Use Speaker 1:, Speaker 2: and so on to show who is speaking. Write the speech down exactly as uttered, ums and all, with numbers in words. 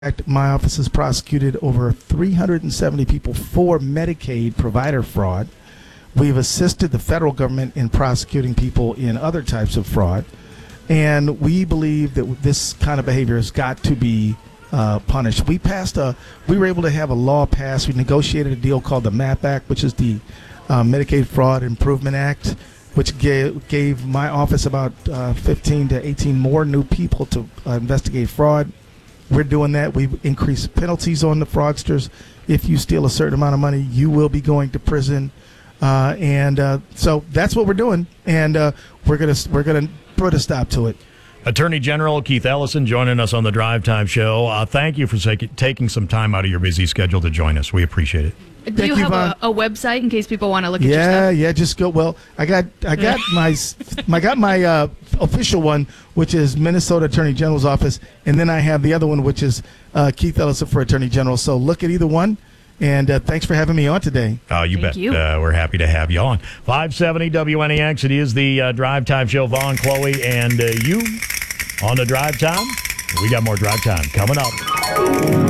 Speaker 1: fact, my office has prosecuted over three hundred seventy people for Medicaid provider fraud. We've assisted the federal government in prosecuting people in other types of fraud. And we believe that this kind of behavior has got to be uh, punished. We passed a, we were able to have a law passed. We negotiated a deal called the MAP Act, which is the uh, Medicaid Fraud Improvement Act, which gave, gave my office about uh, fifteen to eighteen more new people to uh, investigate fraud. We're doing that. We've increased penalties on the fraudsters. If you steal a certain amount of money, you will be going to prison. Uh, and uh, so that's what we're doing, and uh, we're gonna we're gonna put a stop to it.
Speaker 2: Attorney General Keith Ellison joining us on the Drive Time Show. Uh, thank you for sake- taking some time out of your busy schedule to join us. We appreciate it.
Speaker 3: Do
Speaker 1: Thank
Speaker 3: you
Speaker 1: you,
Speaker 3: have a, a website in case people want to look at
Speaker 1: Yeah,
Speaker 3: your stuff?
Speaker 1: yeah. Just go. Well, I got I got my I got my uh, official one, which is Minnesota Attorney General's office, and then I have the other one, which is uh, Keith Ellison for Attorney General. So look at either one. And uh, thanks for having me on today.
Speaker 2: Oh, you
Speaker 3: Thank
Speaker 2: bet.
Speaker 3: you.
Speaker 2: Uh, we're happy to have you on. five seventy W N E X. It is the uh, Drive Time Show. Vaughn, Chloe, and uh, you on the Drive Time. We got more Drive Time coming up.